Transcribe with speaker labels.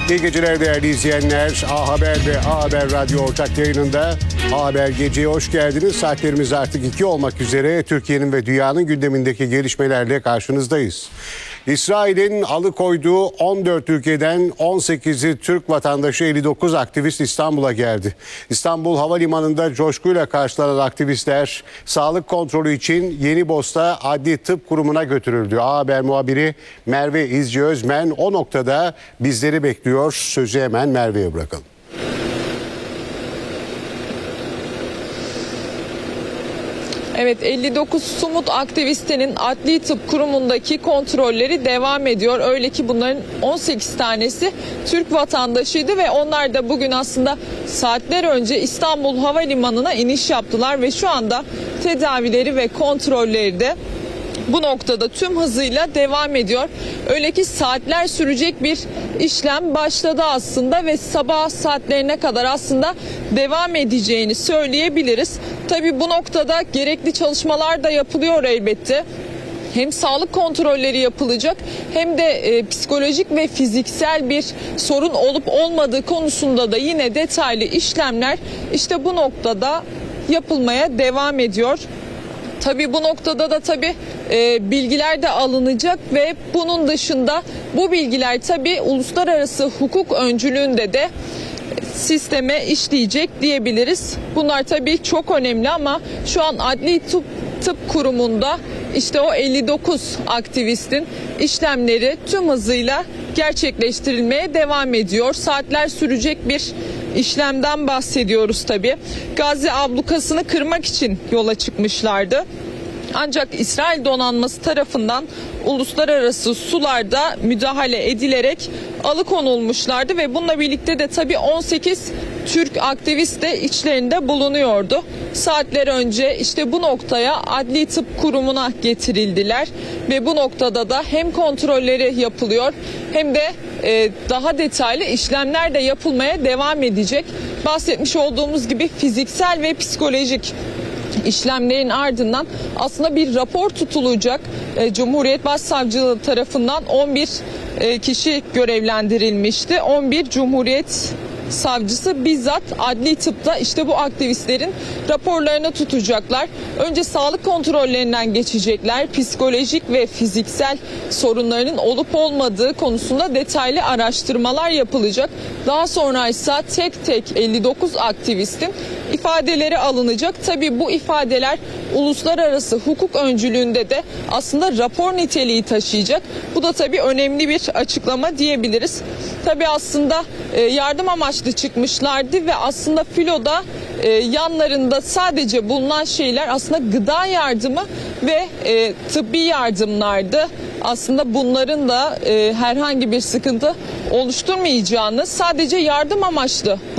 Speaker 1: İyi geceler değerli izleyenler. A Haber ve A Haber Radyo ortak yayınında A Haber Gece'ye hoş geldiniz. Saatlerimiz artık 2 olmak üzere Türkiye'nin ve dünyanın gündemindeki gelişmelerle karşınızdayız. İsrail'in alıkoyduğu 14 ülkeden 18'i Türk vatandaşı 59 aktivist İstanbul'a geldi. İstanbul Havalimanı'nda coşkuyla karşılanan aktivistler sağlık kontrolü için Yenibosna Adli Tıp Kurumu'na götürüldü. A Haber muhabiri Merve İzci Özmen o noktada bizleri bekliyor. Sözü hemen Merve'ye bırakalım.
Speaker 2: Evet, 59 Sumut aktivistinin Adli Tıp Kurumu'ndaki kontrolleri devam ediyor. Öyle ki bunların 18 tanesi Türk vatandaşıydı ve onlar da bugün aslında saatler önce İstanbul Havalimanı'na iniş yaptılar ve şu anda tedavileri ve kontrolleri de bu noktada tüm hızıyla devam ediyor. Öyle ki saatler sürecek bir işlem başladı aslında ve sabah saatlerine kadar aslında devam edeceğini söyleyebiliriz. Tabii bu noktada gerekli çalışmalar da yapılıyor elbette. Hem sağlık kontrolleri yapılacak hem de psikolojik ve fiziksel bir sorun olup olmadığı konusunda da yine detaylı işlemler işte bu noktada yapılmaya devam ediyor. Tabii bu noktada da bilgiler de alınacak ve bunun dışında bu bilgiler tabii uluslararası hukuk öncülüğünde de sisteme işleyecek diyebiliriz. Bunlar tabii çok önemli ama şu an Adli Tıp Kurumu'nda işte o 59 aktivistin işlemleri tüm hızıyla gerçekleştirilmeye devam ediyor. Saatler sürecek bir işlemden bahsediyoruz tabii. Gazze ablukasını kırmak için yola çıkmışlardı. Ancak İsrail donanması tarafından uluslararası sularda müdahale edilerek alıkonulmuşlardı ve bununla birlikte de tabii 18 Türk aktivist de içlerinde bulunuyordu. Saatler önce işte bu noktaya Adli Tıp Kurumu'na getirildiler ve bu noktada da hem kontrolleri yapılıyor hem de daha detaylı işlemler de yapılmaya devam edecek. Bahsetmiş olduğumuz gibi fiziksel ve psikolojik işlemlerin ardından aslında bir rapor tutulacak. Cumhuriyet Başsavcılığı tarafından 11 kişi görevlendirilmişti. 11 Cumhuriyet Savcısı bizzat adli tıpta işte bu aktivistlerin raporlarını tutacaklar. Önce sağlık kontrollerinden geçecekler. Psikolojik ve fiziksel sorunlarının olup olmadığı konusunda detaylı araştırmalar yapılacak. Daha sonra ise tek tek 59 aktivistin ifadeleri alınacak. Tabii bu ifadeler uluslararası hukuk öncülüğünde de aslında rapor niteliği taşıyacak. Bu da tabii önemli bir açıklama diyebiliriz. Tabii aslında yardım amaçlı çıkmışlardı ve aslında filoda yanlarında sadece bulunan şeyler aslında gıda yardımı ve tıbbi yardımlardı. Aslında bunların da herhangi bir sıkıntı oluşturmayacağını, sadece yardım amaçlı